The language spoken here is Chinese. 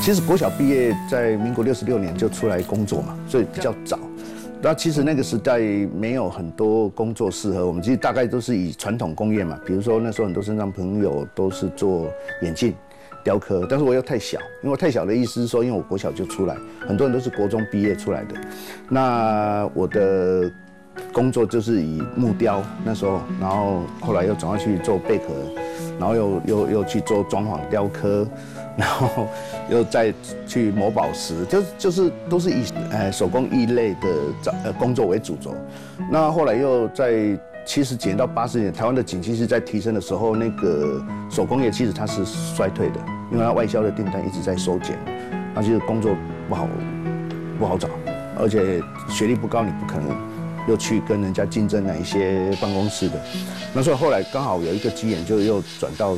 其实国小毕业在民国66年就出来工作嘛，所以比较早。那其实那个时代没有很多工作适合我们，其实大概都是以传统工业嘛，比如说那时候很多身上朋友都是做眼镜、雕刻，但是我又太小，因为我太小的意思是说，因为我国小就出来，很多人都是国中毕业出来的，那我的工作就是以木雕那时候，然后后来又转换去做贝壳，然后又去做装潢雕刻。然后又再去磨宝石，就是都是以手工艺类的工作为主轴。那后来又在70几年到80年，台湾的景气是在提升的时候，那个手工业其实它是衰退的，因为它外销的订单一直在收减，那其实工作不好找，而且学历不高，你不可能又去跟人家竞争哪一些办公室的。那所以后来刚好有一个机缘，就又转到